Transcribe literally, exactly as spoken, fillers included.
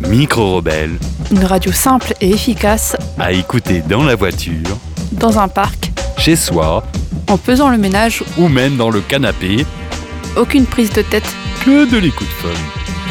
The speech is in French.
Micro-Rebelle, Une radio simple et efficace, à écouter dans la voiture, dans un parc, chez soi, en pesant le ménage, ou même dans le canapé, aucune prise de tête. que de l'écoute fun.